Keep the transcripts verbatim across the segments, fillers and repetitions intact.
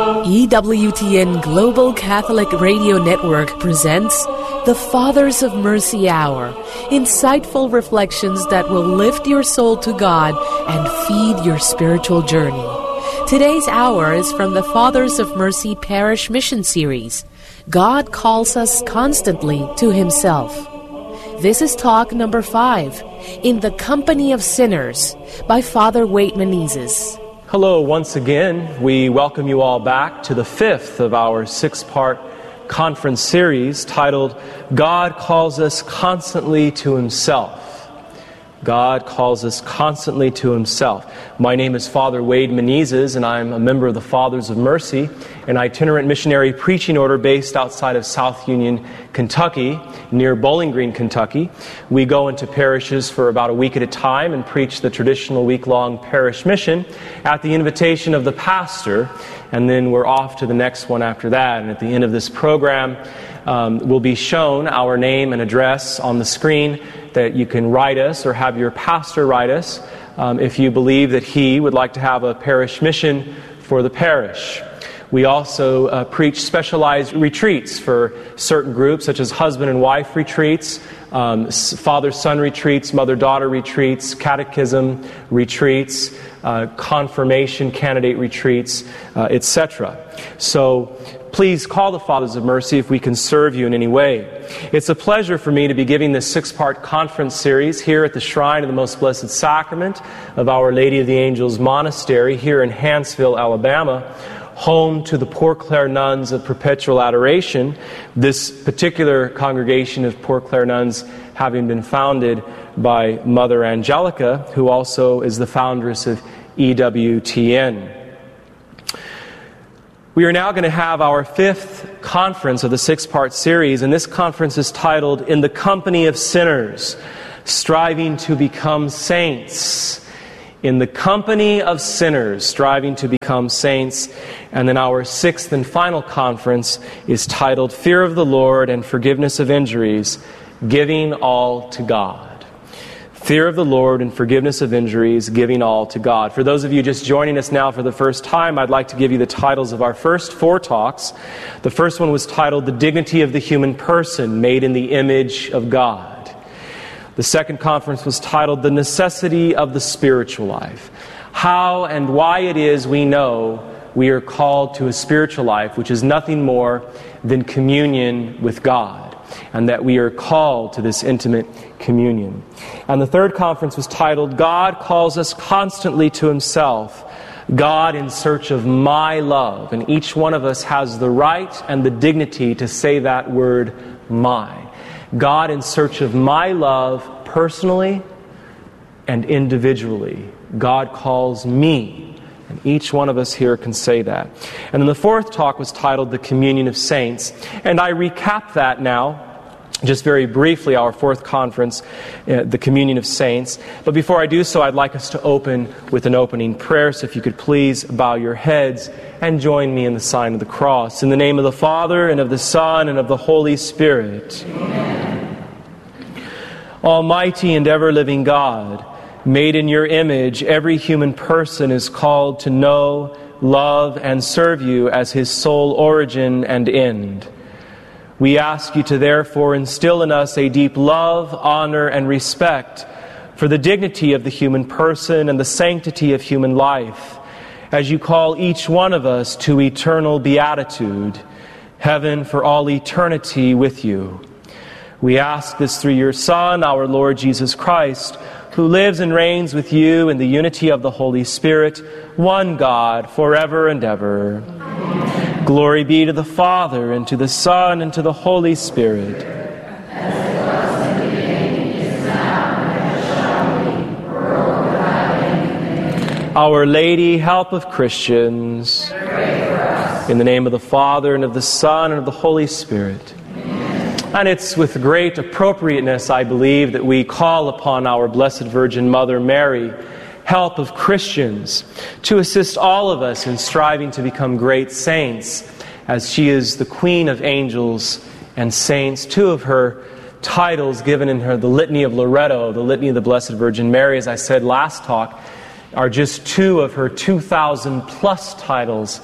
E W T N Global Catholic Radio Network presents the Fathers of Mercy Hour, insightful reflections that will lift your soul to God and feed your spiritual journey. Today's hour is from the Fathers of Mercy Parish Mission Series, God Calls Us Constantly to Himself. This is talk number five, In the Company of Sinners, by Father Wade Menezes. Hello once again. We welcome you all back to the fifth of our six-part conference series titled, God Calls Us Constantly to Himself. God calls us constantly to Himself. My name is Father Wade Menezes, and I'm a member of the Fathers of Mercy, an itinerant missionary preaching order based outside of South Union, Kentucky, near Bowling Green, Kentucky. We go into parishes for about a week at a time and preach the traditional week-long parish mission at the invitation of the pastor, and then we're off to the next one after that. And at the end of this program, um, will be shown our name and address on the screen that you can write us or have your pastor write us um, if you believe that he would like to have a parish mission for the parish. We also uh, preach specialized retreats for certain groups, such as husband and wife retreats, um, father-son retreats, mother-daughter retreats, catechism retreats, uh, confirmation candidate retreats, uh, et cetera. So please call the Fathers of Mercy if we can serve you in any way. It's a pleasure for me to be giving this six-part conference series here at the Shrine of the Most Blessed Sacrament of Our Lady of the Angels Monastery here in Hanceville, Alabama, home to the Poor Clare Nuns of Perpetual Adoration, this particular congregation of Poor Clare Nuns having been founded by Mother Angelica, who also is the foundress of E W T N. We are now going to have our fifth conference of the six-part series, and this conference is titled, In the Company of Sinners, Striving to Become Saints. In the Company of Sinners, Striving to Become Saints. And then our sixth and final conference is titled, Fear of the Lord and Forgiveness of Injuries, Giving All to God. Fear of the Lord and forgiveness of injuries, giving all to God. For those of you just joining us now for the first time, I'd like to give you the titles of our first four talks. The first one was titled, The Dignity of the Human Person, Made in the Image of God. The second conference was titled, The Necessity of the Spiritual Life. How and why it is we know we are called to a spiritual life, which is nothing more than communion with God, and that we are called to this intimate communion. And the third conference was titled, God Calls Us Constantly to Himself, God in Search of My Love. And each one of us has the right and the dignity to say that word, my. God in search of my love personally and individually. God calls me. And each one of us here can say that. And then the fourth talk was titled, The Communion of Saints. And I recap that now, just very briefly, our fourth conference, uh, the Communion of Saints. But before I do so, I'd like us to open with an opening prayer. So if you could please bow your heads and join me in the sign of the cross. In the name of the Father, and of the Son, and of the Holy Spirit. Amen. Almighty and ever-living God, made in your image, every human person is called to know, love, and serve you as his sole origin and end. We ask you to therefore instill in us a deep love, honor, and respect for the dignity of the human person and the sanctity of human life, as you call each one of us to eternal beatitude, heaven for all eternity with you. We ask this through your Son, our Lord Jesus Christ, who lives and reigns with you in the unity of the Holy Spirit, one God, forever and ever. Amen. Glory be to the Father, and to the Son, and to the Holy Spirit. As it was in the beginning, is now, and ever shall be, world without end. Our Lady, help of Christians. Pray for us. In the name of the Father, and of the Son, and of the Holy Spirit. And it's with great appropriateness, I believe, that we call upon our Blessed Virgin Mother Mary, help of Christians, to assist all of us in striving to become great saints, as she is the Queen of Angels and Saints. Two of her titles given in her, the Litany of Loretto, the Litany of the Blessed Virgin Mary, as I said last talk, are just two of her two thousand plus titles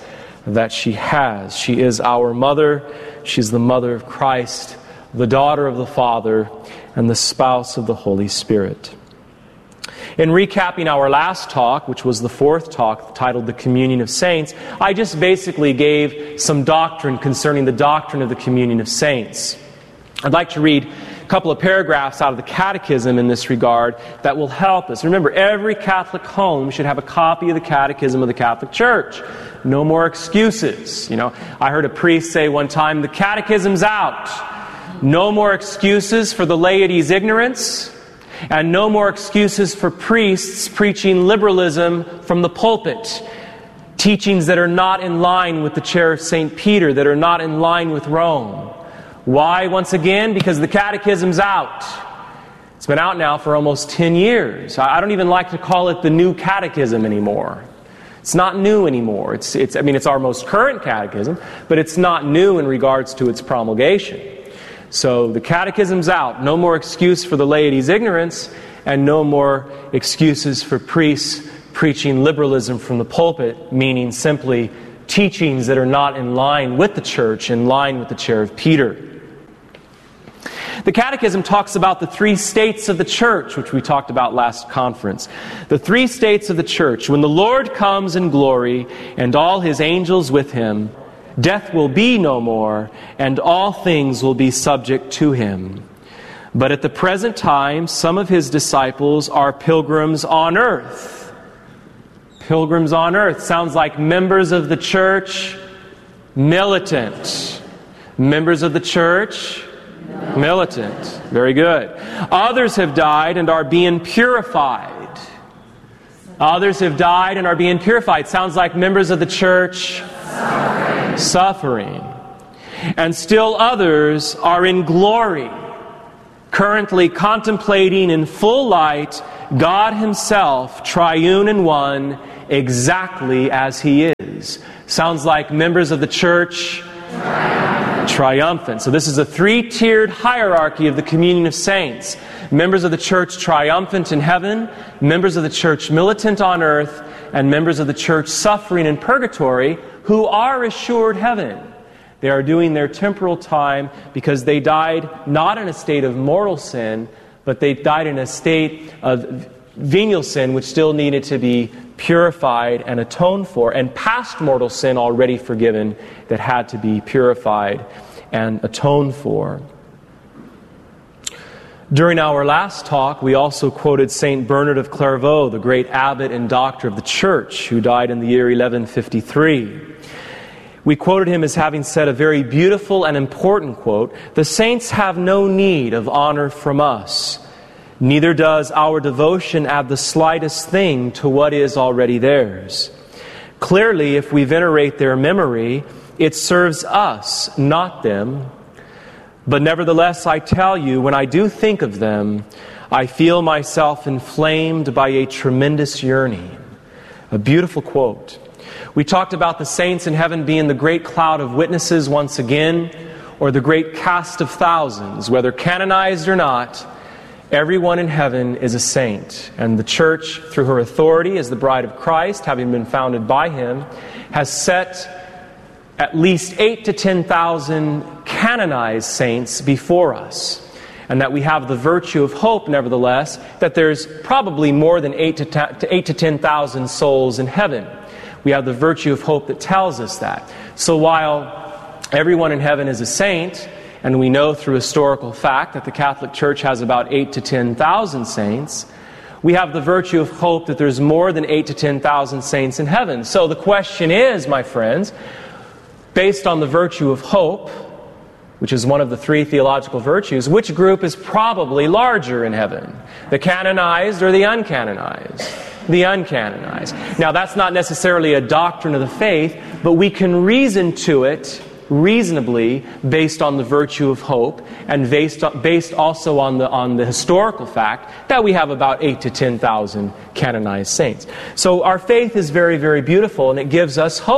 that she has. She is our mother. She's the mother of Christ, the daughter of the Father, and the spouse of the Holy Spirit. In recapping our last talk, which was the fourth talk titled The Communion of Saints, I just basically gave some doctrine concerning the doctrine of the Communion of Saints. I'd like to read a couple of paragraphs out of the Catechism in this regard that will help us. Remember, every Catholic home should have a copy of the Catechism of the Catholic Church. No more excuses. You know, I heard a priest say one time, the Catechism's out. No more excuses for the laity's ignorance, and no more excuses for priests preaching liberalism from the pulpit. Teachings that are not in line with the chair of Saint Peter, that are not in line with Rome. Why, once again? Because the Catechism's out. It's been out now for almost ten years. I don't even like to call it the New Catechism anymore. It's not new anymore. It's, it's, I mean, it's our most current catechism, but it's not new in regards to its promulgation. So the Catechism's out. No more excuse for the laity's ignorance, and no more excuses for priests preaching liberalism from the pulpit, meaning simply teachings that are not in line with the church, in line with the chair of Peter. The Catechism talks about the three states of the church, which we talked about last conference. The three states of the church. When the Lord comes in glory and all His angels with Him, death will be no more, and all things will be subject to Him. But at the present time, some of His disciples are pilgrims on earth. Pilgrims on earth sounds like members of the church, militant. Members of the church, militant. Very good. Others have died and are being purified. Others have died and are being purified. Sounds like members of the church, suffering. suffering. And still others are in glory, currently contemplating in full light God Himself, triune in one, exactly as He is. Sounds like members of the church, triumphant. triumphant. So this is a three-tiered hierarchy of the communion of saints. Members of the church triumphant in heaven, members of the church militant on earth, and members of the church suffering in purgatory who are assured heaven. They are doing their temporal time because they died not in a state of mortal sin, but they died in a state of venial sin which still needed to be purified and atoned for, and past mortal sin already forgiven that had to be purified and atoned for. During our last talk, we also quoted Saint Bernard of Clairvaux, the great abbot and doctor of the Church, who died in the year eleven fifty-three. We quoted him as having said a very beautiful and important quote, "The saints have no need of honor from us. Neither does our devotion add the slightest thing to what is already theirs. Clearly, if we venerate their memory, it serves us, not them. But nevertheless, I tell you, when I do think of them, I feel myself inflamed by a tremendous yearning." A beautiful quote. We talked about the saints in heaven being the great cloud of witnesses once again, or the great cast of thousands. Whether canonized or not, everyone in heaven is a saint. And the church, through her authority as the bride of Christ, having been founded by Him, has set at least eight to ten thousand canonized saints before us. And that we have the virtue of hope, nevertheless, that there's probably more than eight to ten thousand souls in heaven. We have the virtue of hope that tells us that. So while everyone in heaven is a saint, and we know through historical fact that the Catholic Church has about eight to ten thousand saints, we have the virtue of hope that there's more than eight to ten thousand saints in heaven. So the question is, my friends, based on the virtue of hope, which is one of the three theological virtues, which group is probably larger in heaven? The canonized or the uncanonized? The uncanonized. Now, that's not necessarily a doctrine of the faith, but we can reason to it reasonably based on the virtue of hope, and based based also on the on the historical fact that we have about eight to ten thousand canonized saints. So our faith is very, very beautiful, and it gives us hope.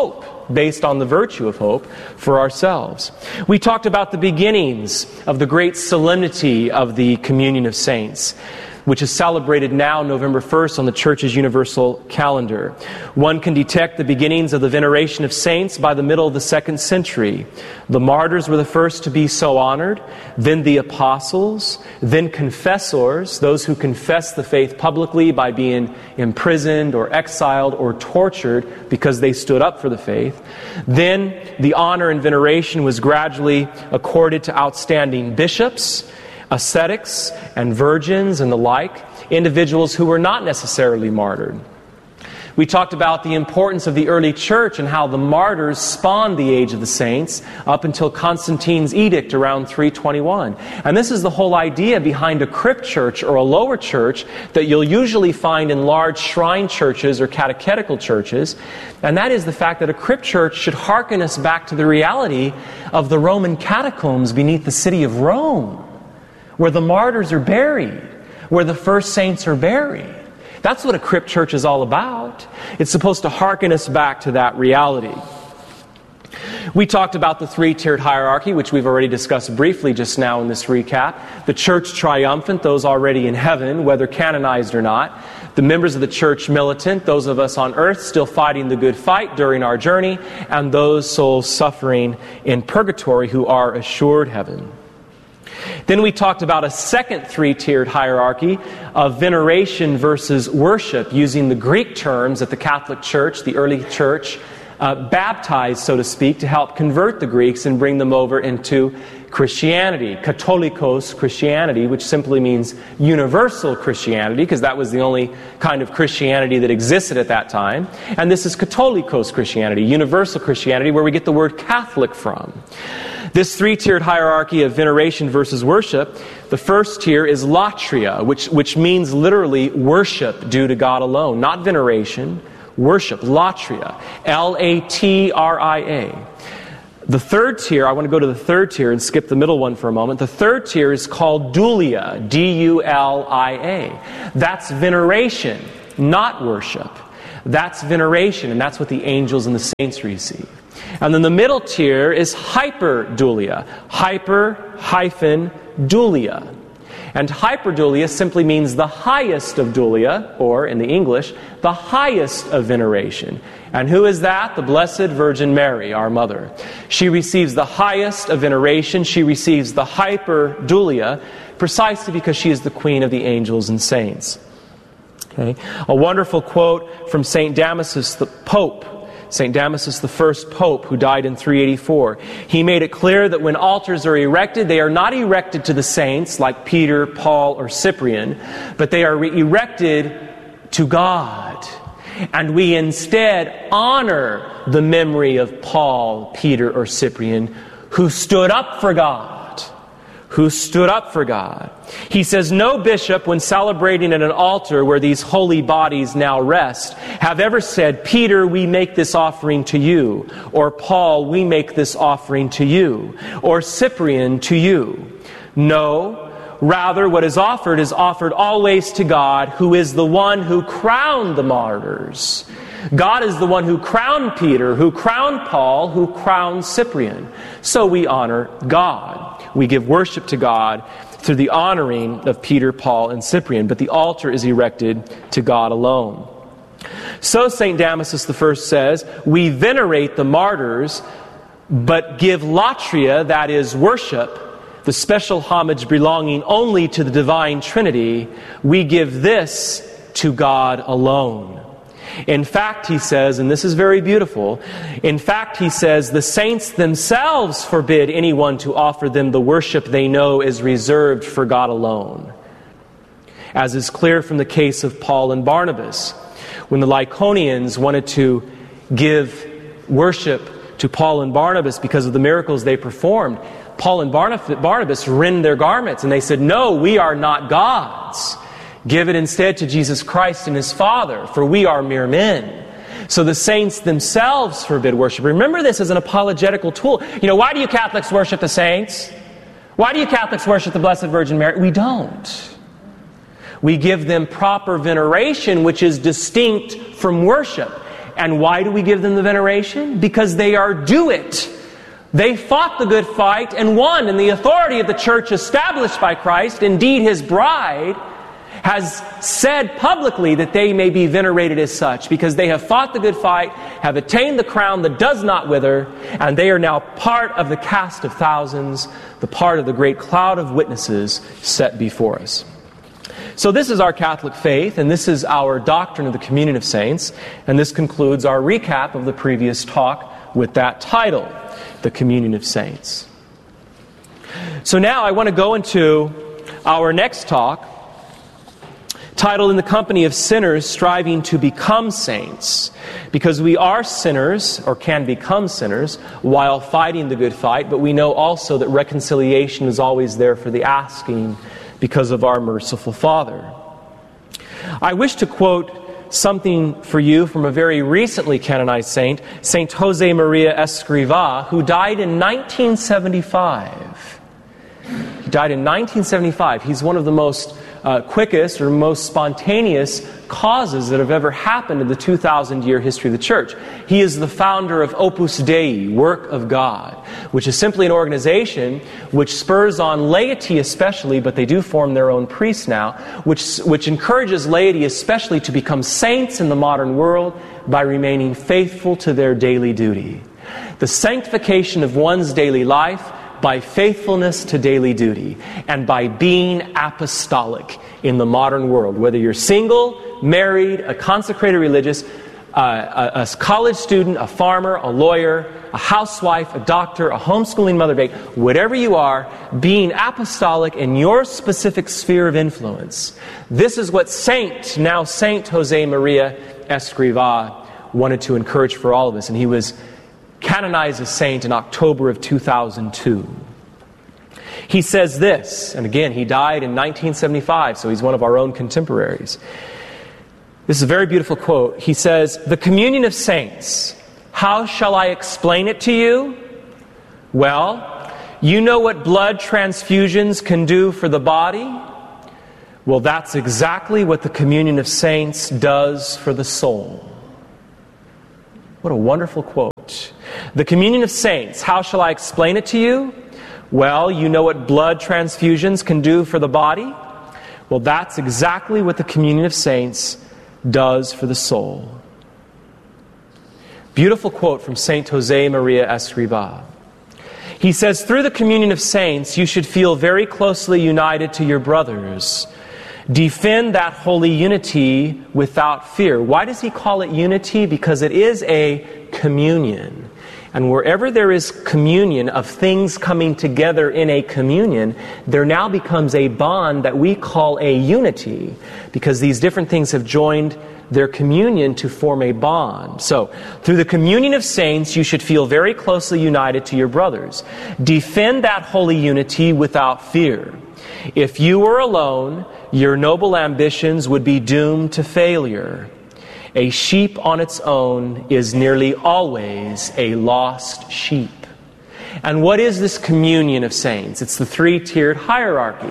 based on the virtue of hope for ourselves. We talked about the beginnings of the great solemnity of the communion of saints, which is celebrated now November first on the Church's universal calendar. One can detect the beginnings of the veneration of saints by the middle of the second century. The martyrs were the first to be so honored, then the apostles, then confessors, those who confess the faith publicly by being imprisoned or exiled or tortured because they stood up for the faith. Then the honor and veneration was gradually accorded to outstanding bishops, ascetics and virgins and the like, individuals who were not necessarily martyred. We talked about the importance of the early church and how the martyrs spawned the age of the saints up until Constantine's edict around three twenty-one. And this is the whole idea behind a crypt church or a lower church that you'll usually find in large shrine churches or catechetical churches. And that is the fact that a crypt church should hearken us back to the reality of the Roman catacombs beneath the city of Rome, where the martyrs are buried, where the first saints are buried. That's what a crypt church is all about. It's supposed to hearken us back to that reality. We talked about the three-tiered hierarchy, which we've already discussed briefly just now in this recap. The church triumphant, those already in heaven, whether canonized or not. The members of the church militant, those of us on earth still fighting the good fight during our journey. And those souls suffering in purgatory who are assured heaven. Then we talked about a second three-tiered hierarchy of veneration versus worship, using the Greek terms that the Catholic Church, the early church, uh, baptized, so to speak, to help convert the Greeks and bring them over into Christianity. Katholikos Christianity, which simply means universal Christianity, because that was the only kind of Christianity that existed at that time. And this is Katholikos Christianity, universal Christianity, where we get the word Catholic from. This three-tiered hierarchy of veneration versus worship, the first tier is latria, which, which means literally worship due to God alone. Not veneration, worship, latria, L A T R I A. The third tier, I want to go to the third tier and skip the middle one for a moment. The third tier is called dulia, D U L I A. That's veneration, not worship. That's veneration, and that's what the angels and the saints receive. And then the middle tier is hyperdulia. Hyper hyphen dulia. And hyperdulia simply means the highest of dulia, or in the English, the highest of veneration. And who is that? The Blessed Virgin Mary, our mother. She receives the highest of veneration. She receives the hyperdulia precisely because she is the queen of the angels and saints. Okay. A wonderful quote from Saint Damasus, the Pope. Saint Damasus, the first Pope, who died in three eighty-four. He made it clear that when altars are erected, they are not erected to the saints like Peter, Paul, or Cyprian, but they are re- erected to God. And we instead honor the memory of Paul, Peter, or Cyprian, who stood up for God. Who stood up for God. He says, no bishop, when celebrating at an altar where these holy bodies now rest, have ever said, Peter, we make this offering to you, or Paul, we make this offering to you, or Cyprian, to you. No, rather what is offered is offered always to God, who is the one who crowned the martyrs. God is the one who crowned Peter, who crowned Paul, who crowned Cyprian. So we honor God. We give worship to God through the honoring of Peter, Paul, and Cyprian. But the altar is erected to God alone. So Saint Damasus the First says, we venerate the martyrs, but give latria, that is worship, the special homage belonging only to the divine Trinity. We give this to God alone. In fact, he says, and this is very beautiful, in fact, he says, the saints themselves forbid anyone to offer them the worship they know is reserved for God alone. As is clear from the case of Paul and Barnabas. When the Lycaonians wanted to give worship to Paul and Barnabas because of the miracles they performed, Paul and Barnabas rend their garments and they said, no, we are not gods. Give it instead to Jesus Christ and His Father, for we are mere men. So the saints themselves forbid worship. Remember this as an apologetical tool. You know, why do you Catholics worship the saints? Why do you Catholics worship the Blessed Virgin Mary? We don't. We give them proper veneration, which is distinct from worship. And why do we give them the veneration? Because they are due it. They fought the good fight and won, and the authority of the church established by Christ, indeed His bride, has said publicly that they may be venerated as such, because they have fought the good fight, have attained the crown that does not wither, and they are now part of the cast of thousands, the part of the great cloud of witnesses set before us. So this is our Catholic faith, and this is our doctrine of the communion of saints, and this concludes our recap of the previous talk with that title, the communion of saints. So now I want to go into our next talk, titled In the Company of Sinners, Striving to Become Saints, because we are sinners, or can become sinners, while fighting the good fight, but we know also that reconciliation is always there for the asking, because of our merciful Father. I wish to quote something for you from a very recently canonized saint, Saint Jose Maria Escrivá, who died in nineteen seventy-five. He died in nineteen seventy-five. He's one of the most uh, quickest or most spontaneous causes that have ever happened in the two thousand year history of the Church. He is the founder of Opus Dei, Work of God, which is simply an organization which spurs on laity especially, but they do form their own priests now, which, which encourages laity especially to become saints in the modern world by remaining faithful to their daily duty. The sanctification of one's daily life by faithfulness to daily duty, and by being apostolic in the modern world. Whether you're single, married, a consecrated religious, uh, a, a college student, a farmer, a lawyer, a housewife, a doctor, a homeschooling mother babe, whatever you are, being apostolic in your specific sphere of influence. This is what Saint, now Saint Jose Maria Escrivá, wanted to encourage for all of us, and he was canonized as saint in October of two thousand two. He says this, and again, he died in nineteen seventy-five, so he's one of our own contemporaries. This is a very beautiful quote. He says, "The communion of saints, how shall I explain it to you? Well, you know what blood transfusions can do for the body? Well, that's exactly what the communion of saints does for the soul." What a wonderful quote. The communion of saints, how shall I explain it to you? Well, you know what blood transfusions can do for the body? Well, that's exactly what the communion of saints does for the soul. Beautiful quote from Saint Jose Maria Escrivá. He says, through the communion of saints, you should feel very closely united to your brothers. Defend that holy unity without fear. Why does he call it unity? Because it is a communion. And wherever there is communion of things coming together in a communion, there now becomes a bond that we call a unity, because these different things have joined their communion to form a bond. So, through the communion of saints, you should feel very closely united to your brothers. Defend that holy unity without fear. If you were alone, your noble ambitions would be doomed to failure. A sheep on its own is nearly always a lost sheep. And what is this communion of saints? It's the three-tiered hierarchy.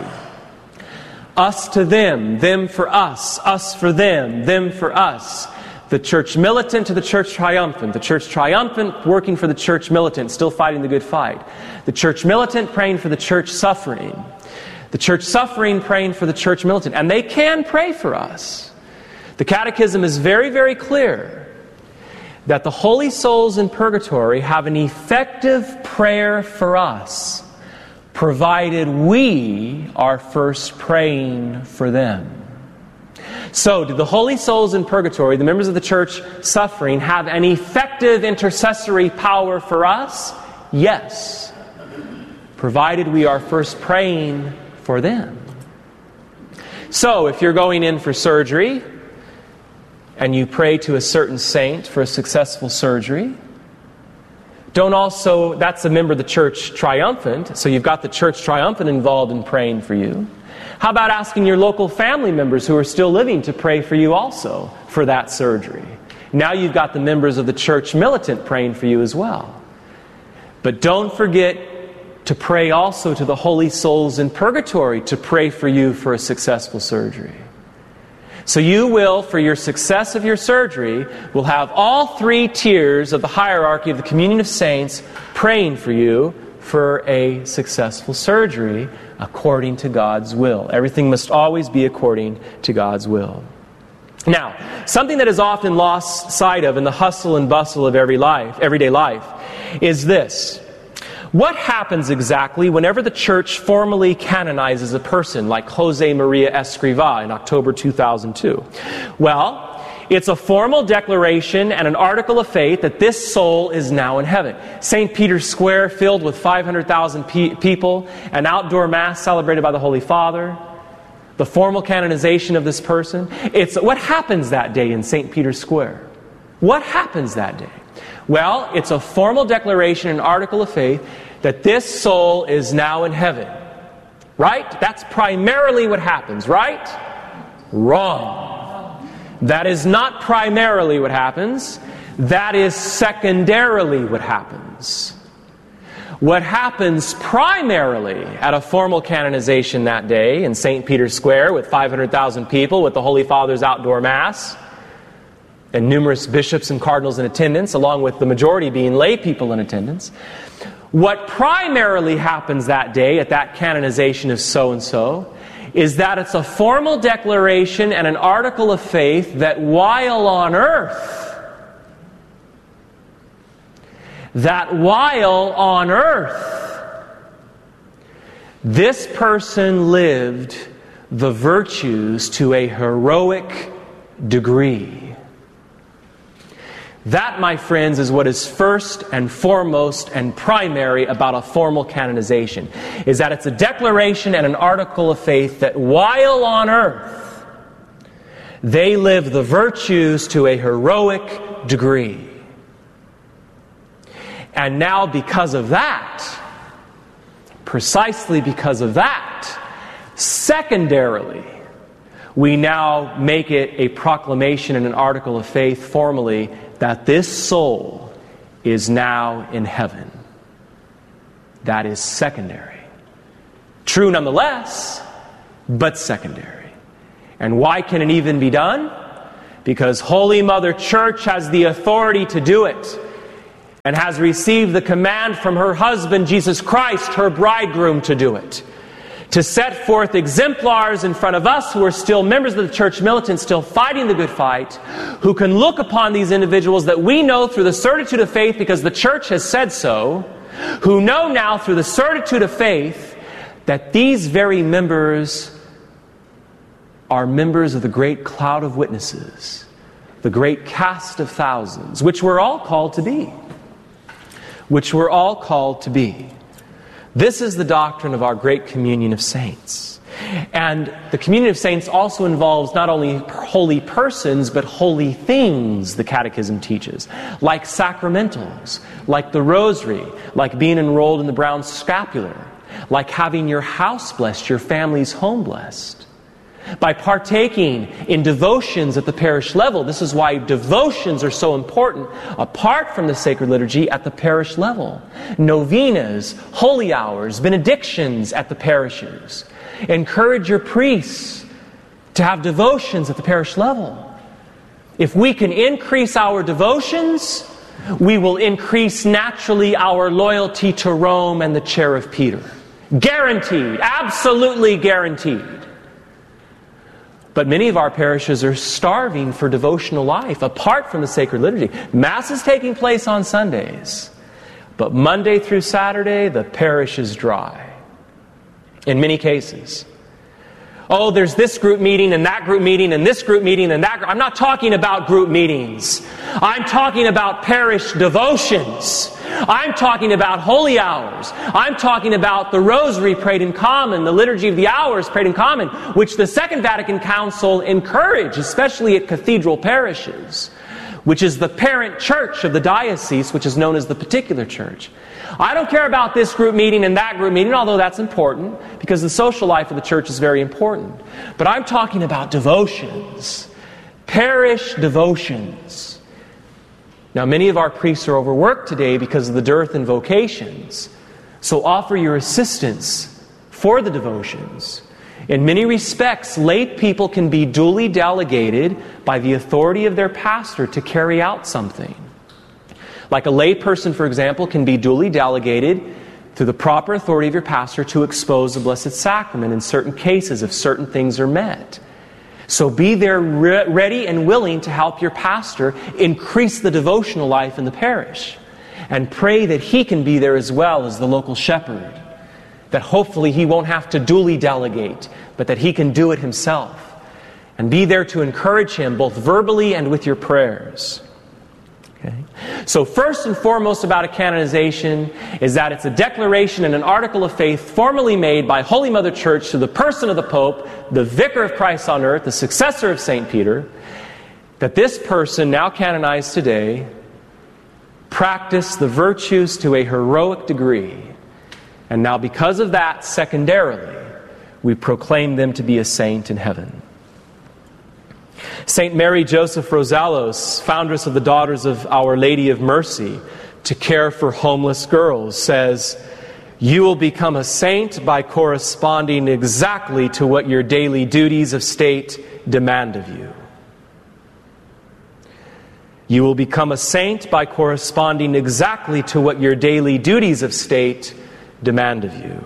Us to them, them for us, us for them, them for us. The church militant to the church triumphant. The church triumphant working for the church militant, still fighting the good fight. The church militant praying for the church suffering. The church suffering praying for the church militant. And they can pray for us. The Catechism is very, very clear that the holy souls in purgatory have an effective prayer for us, provided we are first praying for them. So, do the holy souls in purgatory, the members of the church suffering, have an effective intercessory power for us? Yes, provided we are first praying for them. So, if you're going in for surgery, and you pray to a certain saint for a successful surgery, don't also, that's a member of the church triumphant, so you've got the church triumphant involved in praying for you. How about asking your local family members who are still living to pray for you also for that surgery? Now you've got the members of the church militant praying for you as well. But don't forget to pray also to the holy souls in purgatory to pray for you for a successful surgery. So you will, for your success of your surgery, will have all three tiers of the hierarchy of the communion of saints praying for you for a successful surgery according to God's will. Everything must always be according to God's will. Now, something that is often lost sight of in the hustle and bustle of every life, everyday life is this. What happens exactly whenever the church formally canonizes a person like Jose Maria Escrivá in October two thousand two? Well, it's a formal declaration and an article of faith that this soul is now in heaven. Saint Peter's Square filled with five hundred thousand pe- people, an outdoor mass celebrated by the Holy Father, the formal canonization of this person. It's what happens that day in Saint Peter's Square? What happens that day? Well, it's a formal declaration, an article of faith, that this soul is now in heaven. Right? That's primarily what happens, right? Wrong. That is not primarily what happens. That is secondarily what happens. What happens primarily at a formal canonization that day in Saint Peter's Square with five hundred thousand people, with the Holy Father's outdoor Mass, and numerous bishops and cardinals in attendance, along with the majority being lay people in attendance. What primarily happens that day at that canonization of so-and-so is that it's a formal declaration and an article of faith that while on earth, that while on earth, this person lived the virtues to a heroic degree. That, my friends, is what is first and foremost and primary about a formal canonization, is that it's a declaration and an article of faith that while on earth, they live the virtues to a heroic degree. And now because of that, precisely because of that, secondarily, we now make it a proclamation and an article of faith formally that this soul is now in heaven. That is secondary. True nonetheless, but secondary. And why can it even be done? Because Holy Mother Church has the authority to do it, and has received the command from her husband, Jesus Christ, her bridegroom, to do it. To set forth exemplars in front of us who are still members of the church militant, still fighting the good fight, who can look upon these individuals that we know through the certitude of faith because the church has said so, who know now through the certitude of faith that these very members are members of the great cloud of witnesses, the great cast of thousands, which we're all called to be. Which we're all called to be. This is the doctrine of our great communion of saints. And the communion of saints also involves not only holy persons, but holy things, the Catechism teaches. Like sacramentals, like the rosary, like being enrolled in the brown scapular, like having your house blessed, your family's home blessed. By partaking in devotions at the parish level. This is why devotions are so important apart from the sacred liturgy at the parish level. Novenas, holy hours, benedictions at the parishes. Encourage your priests to have devotions at the parish level. If we can increase our devotions, we will increase naturally our loyalty to Rome and the chair of Peter. Guaranteed, absolutely guaranteed. But many of our parishes are starving for devotional life apart from the sacred liturgy. Mass is taking place on Sundays, but Monday through Saturday, the parish is dry. In many cases. Oh, there's this group meeting and that group meeting and this group meeting and that group. I'm not talking about group meetings. I'm talking about parish devotions. I'm talking about holy hours. I'm talking about the rosary prayed in common, the liturgy of the hours prayed in common, which the Second Vatican Council encouraged, especially at cathedral parishes, which is the parent church of the diocese, which is known as the particular church. I don't care about this group meeting and that group meeting, although that's important, because the social life of the church is very important. But I'm talking about devotions, parish devotions. Now, many of our priests are overworked today because of the dearth in vocations. So offer your assistance for the devotions In many respects, lay people can be duly delegated by the authority of their pastor to carry out something. Like a lay person, for example, can be duly delegated through the proper authority of your pastor to expose the Blessed Sacrament in certain cases if certain things are met. So be there re- ready and willing to help your pastor increase the devotional life in the parish. And pray that he can be there as well as the local shepherd. That hopefully he won't have to duly delegate, but that he can do it himself. And be there to encourage him both verbally and with your prayers. Okay? So first and foremost about a canonization is that it's a declaration and an article of faith formally made by Holy Mother Church to the person of the Pope, the Vicar of Christ on earth, the successor of Saint Peter, that this person, now canonized today, practiced the virtues to a heroic degree. And now because of that, secondarily, we proclaim them to be a saint in heaven. Saint Mary Joseph Rosalos, foundress of the Daughters of Our Lady of Mercy, to care for homeless girls, says, "You will become a saint by corresponding exactly to what your daily duties of state demand of you." You will become a saint by corresponding exactly to what your daily duties of state demand of you.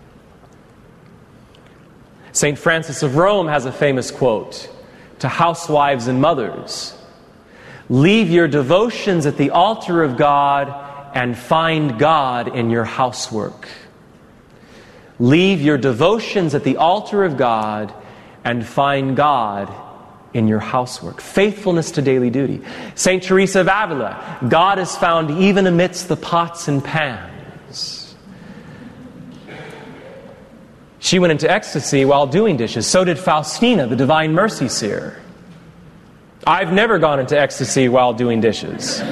Saint Francis of Rome has a famous quote to housewives and mothers: "Leave your devotions at the altar of God and find God in your housework." Leave your devotions at the altar of God and find God in your housework. Faithfulness to daily duty. Saint Teresa of Avila: "God is found even amidst the pots and pans." She went into ecstasy while doing dishes. So did Faustina, the Divine Mercy seer. I've never gone into ecstasy while doing dishes.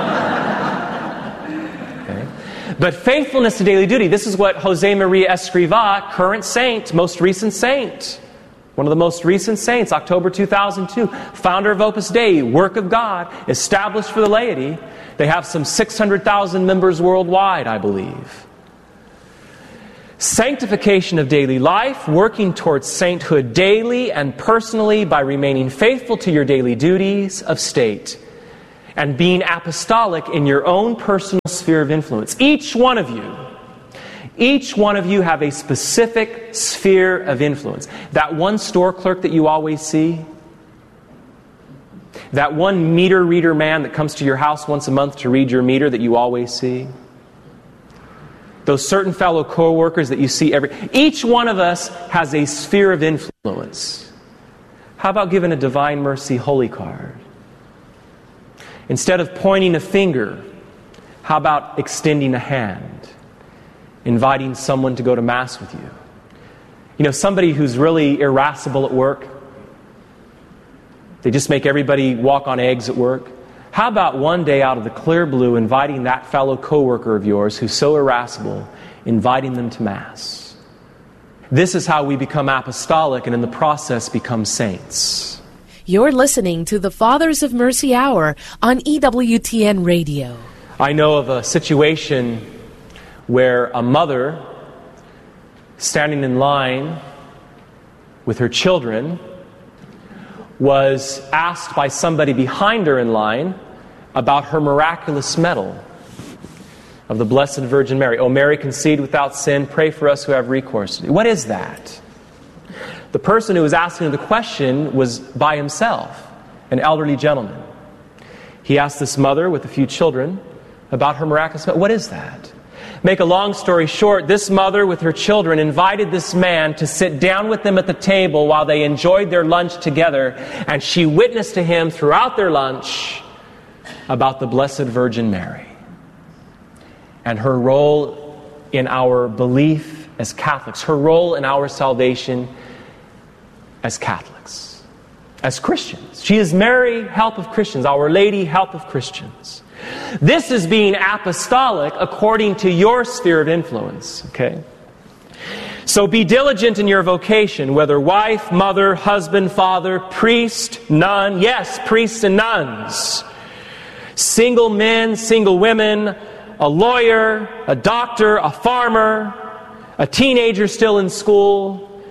Okay. But faithfulness to daily duty. This is what Jose Maria Escrivá, current saint, most recent saint, one of the most recent saints, October two thousand two, founder of Opus Dei, work of God, established for the laity. They have some six hundred thousand members worldwide, I believe. Sanctification of daily life, working towards sainthood daily and personally by remaining faithful to your daily duties of state and being apostolic in your own personal sphere of influence. Each one of you Each one of you have a specific sphere of influence. That one store clerk that you always see, that one meter reader man that comes to your house once a month to read your meter that you always see, those certain fellow co-workers that you see every... Each one of us has a sphere of influence. How about giving a Divine Mercy Holy Card? Instead of pointing a finger, how about extending a hand? Inviting someone to go to Mass with you. You know, somebody who's really irascible at work. They just make everybody walk on eggs at work. How about one day out of the clear blue inviting that fellow coworker of yours who's so irascible, inviting them to Mass? This is how we become apostolic and in the process become saints. You're listening to the Fathers of Mercy Hour on E W T N Radio. I know of a situation where a mother standing in line with her children was asked by somebody behind her in line about her miraculous medal of the Blessed Virgin Mary. "O Mary, conceived without sin, pray for us who have recourse to thee." What is that? The person who was asking the question was by himself, an elderly gentleman. He asked this mother with a few children about her miraculous medal. What is that? Make a long story short, this mother with her children invited this man to sit down with them at the table while they enjoyed their lunch together, and she witnessed to him throughout their lunch about the Blessed Virgin Mary and her role in our belief as Catholics, her role in our salvation as Catholics, as Christians. She is Mary, help of Christians, Our Lady, help of Christians. This is being apostolic according to your sphere of influence, okay? So be diligent in your vocation, whether wife, mother, husband, father, priest, nun, yes, priests and nuns, single men, single women, a lawyer, a doctor, a farmer, a teenager still in school,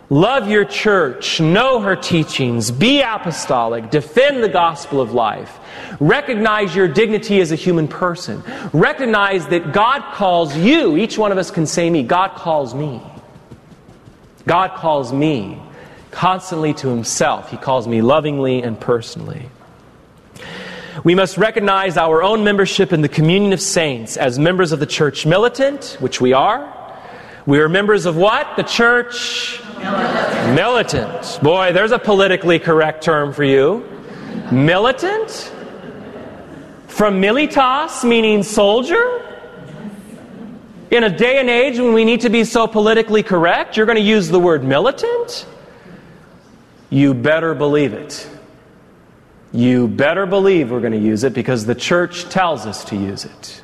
Love your church, know her teachings, be apostolic, defend the gospel of life. Recognize your dignity as a human person. Recognize that God calls you, each one of us can say me, God calls me. God calls me constantly to himself. He calls me lovingly and personally. We must recognize our own membership in the communion of saints as members of the church militant, which we are. We are members of what? The church militant. Militant. Boy, there's a politically correct term for you. Militant? From militas, meaning soldier? In a day and age when we need to be so politically correct, you're going to use the word militant? You better believe it. You better believe we're going to use it because the church tells us to use it.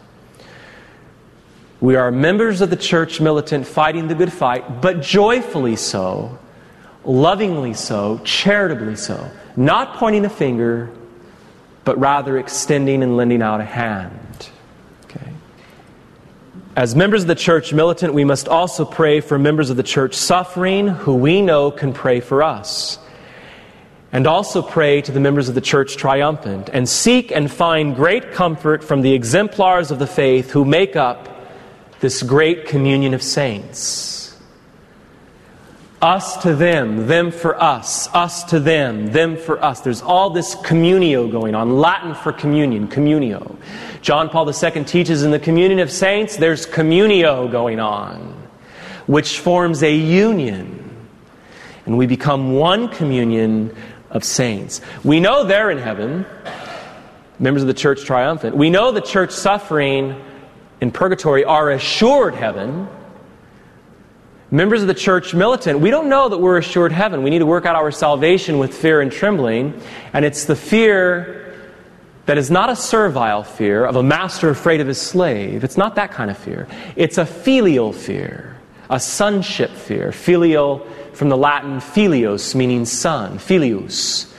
We are members of the church militant, fighting the good fight, but joyfully so, lovingly so, charitably so. Not pointing a finger, but rather extending and lending out a hand. Okay. As members of the church militant, we must also pray for members of the church suffering who we know can pray for us. And also pray to the members of the church triumphant, and seek and find great comfort from the exemplars of the faith who make up this great communion of saints. Us to them, them for us, us to them, them for us. There's all this communio going on. Latin for communion, communio. John Paul the Second teaches in the communion of saints, there's communio going on, which forms a union. And we become one communion of saints. We know they're in heaven, members of the church triumphant. We know the church suffering in purgatory are assured heaven. Members of the church militant, we don't know that we're assured heaven. We need to work out our salvation with fear and trembling. And it's the fear that is not a servile fear of a master afraid of his slave. It's not that kind of fear. It's a filial fear, a sonship fear. Filial from the Latin filios, meaning son, filius.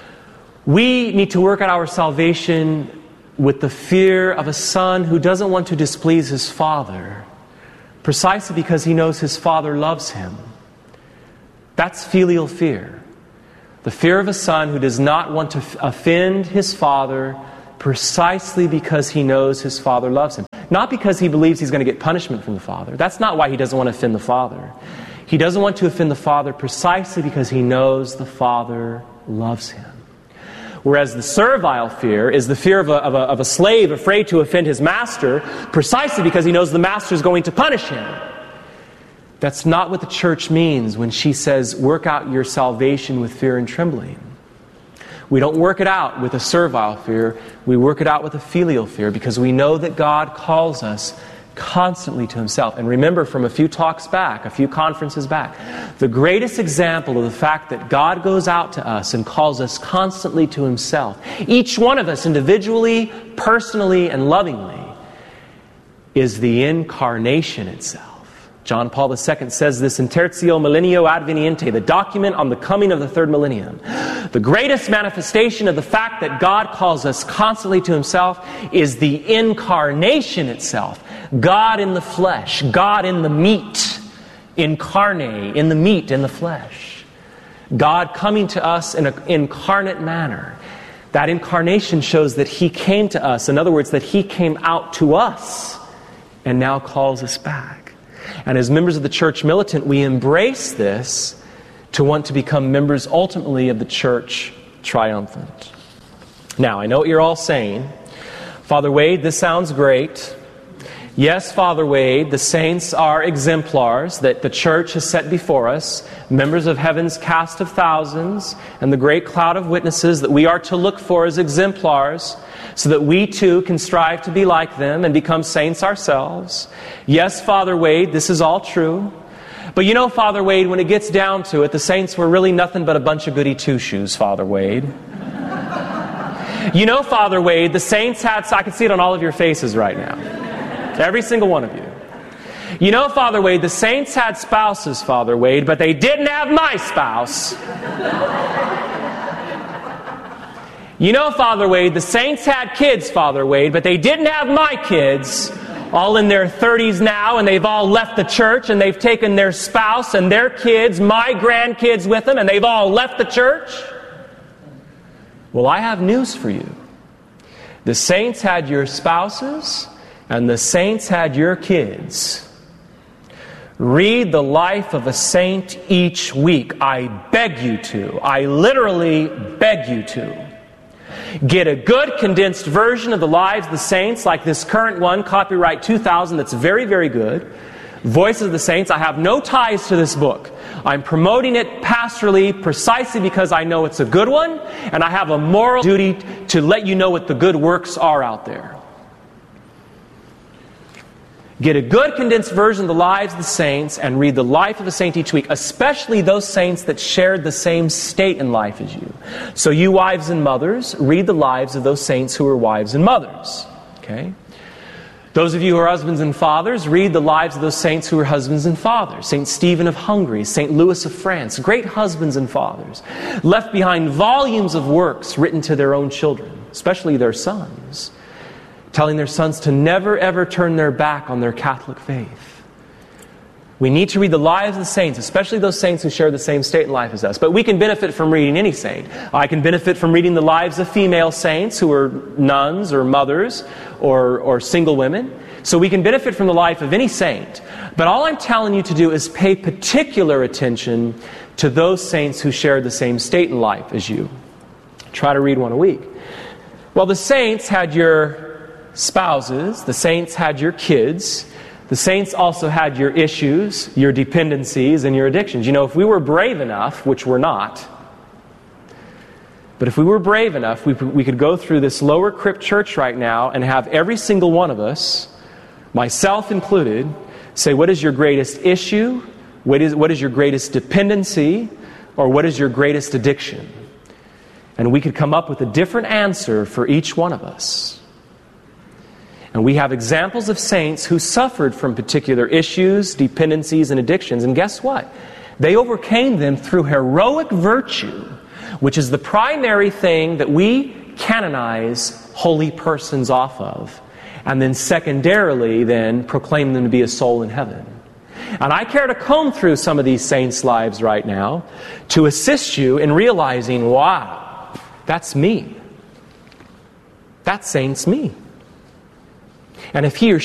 We need to work out our salvation with the fear of a son who doesn't want to displease his father, precisely because he knows his father loves him. That's filial fear. The fear of a son who does not want to offend his father, precisely because he knows his father loves him. Not because he believes he's going to get punishment from the father. That's not why he doesn't want to offend the father. He doesn't want to offend the father precisely because he knows the father loves him. Whereas the servile fear is the fear of a, of, a, of a slave afraid to offend his master precisely because he knows the master is going to punish him. That's not what the church means when she says, work out your salvation with fear and trembling. We don't work it out with a servile fear. We work it out with a filial fear because we know that God calls us constantly to himself. And remember from a few talks back, a few conferences back, the greatest example of the fact that God goes out to us and calls us constantly to himself, each one of us individually, personally, and lovingly, is the incarnation itself. John Paul the Second says this in Tertio Millennio Adveniente, the document on the coming of the third millennium. The greatest manifestation of the fact that God calls us constantly to himself is the incarnation itself. God in the flesh, God in the meat, incarnate, in the meat, in the flesh. God coming to us in an incarnate manner. That incarnation shows that he came to us. In other words, that he came out to us and now calls us back. And as members of the church militant, we embrace this to want to become members ultimately of the church triumphant. Now, I know what you're all saying. Father Wade, this sounds great. Yes, Father Wade, the saints are exemplars that the church has set before us, members of heaven's cast of thousands and the great cloud of witnesses that we are to look for as exemplars so that we too can strive to be like them and become saints ourselves. Yes, Father Wade, this is all true. But you know, Father Wade, when it gets down to it, the saints were really nothing but a bunch of goody two-shoes, Father Wade. You know, Father Wade, the saints had, I can see it on all of your faces right now. Every single one of you. You know, Father Wade, the saints had spouses, Father Wade, but they didn't have my spouse. You know, Father Wade, the saints had kids, Father Wade, but they didn't have my kids all in their thirties now, and they've all left the church, and they've taken their spouse and their kids, my grandkids with them, and they've all left the church. Well, I have news for you. The saints had your spouses, and the saints had your kids. Read the life of a saint each week. I beg you to. I literally beg you to. Get a good condensed version of the lives of the saints, like this current one, copyright two thousand, that's very, very good. Voices of the Saints. I have no ties to this book. I'm promoting it pastorally precisely because I know it's a good one, and I have a moral duty to let you know what the good works are out there. Get a good condensed version of the lives of the saints and read the life of a saint each week, especially those saints that shared the same state in life as you. So you wives and mothers, read the lives of those saints who were wives and mothers. Okay? Those of you who are husbands and fathers, read the lives of those saints who were husbands and fathers. Saint Stephen of Hungary, Saint Louis of France, great husbands and fathers, left behind volumes of works written to their own children, especially their sons, telling their sons to never ever turn their back on their Catholic faith. We need to read the lives of the saints, especially those saints who share the same state in life as us. But we can benefit from reading any saint. I can benefit from reading the lives of female saints who are nuns or mothers or, or single women. So we can benefit from the life of any saint. But all I'm telling you to do is pay particular attention to those saints who share the same state in life as you. Try to read one a week. Well, the saints had your spouses, the saints had your kids, the saints also had your issues, your dependencies, and your addictions. You know, if we were brave enough, which we're not, but if we were brave enough, we, we could go through this lower crypt church right now and have every single one of us, myself included, say, what is your greatest issue? What is, what is your greatest dependency? Or what is your greatest addiction? And we could come up with a different answer for each one of us. And we have examples of saints who suffered from particular issues, dependencies, and addictions. And guess what? They overcame them through heroic virtue, which is the primary thing that we canonize holy persons off of. And then secondarily, then, proclaim them to be a soul in heaven. And I care to comb through some of these saints' lives right now to assist you in realizing, wow, that's me. That saint's me. And if he or